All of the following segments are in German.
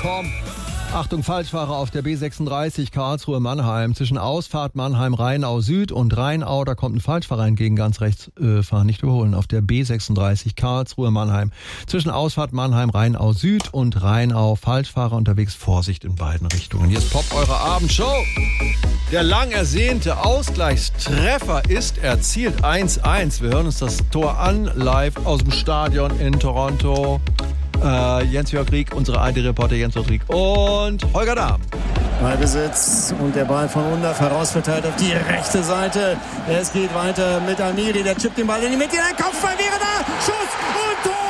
komm. Achtung, Falschfahrer auf der B36 Karlsruhe-Mannheim. Zwischen Ausfahrt Mannheim-Rheinau Süd und Rheinau, da kommt ein Falschfahrer entgegen, ganz rechts fahren, nicht überholen. Auf der B36 Karlsruhe-Mannheim. Zwischen Ausfahrt Mannheim-Rheinau Süd und Rheinau. Falschfahrer unterwegs, Vorsicht in beiden Richtungen. Hier ist Pop, eure Abendshow. Der lang ersehnte Ausgleichstreffer ist erzielt. 1-1. Wir hören uns das Tor an, live aus dem Stadion in Toronto. Jens-Jörg Rieck, unsere ID-Reporter Jens-Jörg Rieck und Holger Dahm. Ballbesitz und der Ball von Undav herausverteilt auf die rechte Seite. Es geht weiter mit Amiri, der chippt den Ball in die Mitte. Der Kopfball wäre da. Schuss und Tor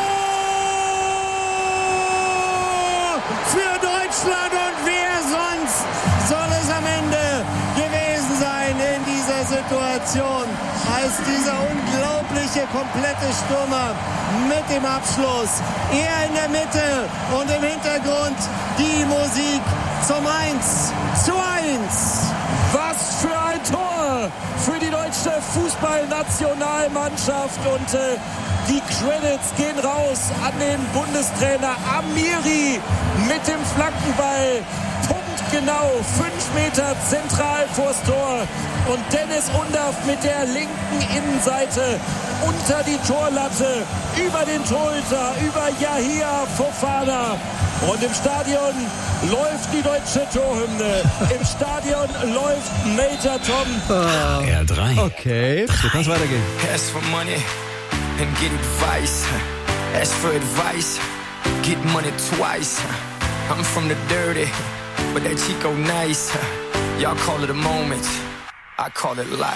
für Deutschland. Und wer sonst soll es am Ende gewesen sein in dieser Situation als dieser unglaubliche, komplette Stürmer mit dem Abschluss. Er in der Mitte und im Hintergrund die Musik zum 1:1. Was für ein Tor für die deutsche Fußballnationalmannschaft. Und die Credits gehen raus an den Bundestrainer Amiri mit dem Flankenball. Punktgenau 5 Meter zentral vors Tor. Und Dennis Undav mit der linken Innenseite unter die Torlatte, über den Torhüter, über Yahia Fofana. Und im Stadion läuft die deutsche Torhymne. Im Stadion läuft Major Tom. HR3. Okay, so kann es weitergehen. Ask for money and get advice. Ask for advice, get money twice. I'm from the dirty, but that Chico nice. Y'all call it a moment, I call it life.